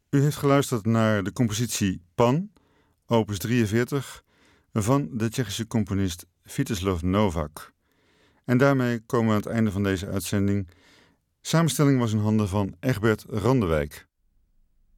U heeft geluisterd naar de compositie Pan, opus 43, van de Tsjechische componist Vítězslav Novák. En daarmee komen we aan het einde van deze uitzending. Samenstelling was in handen van Egbert Randewijk.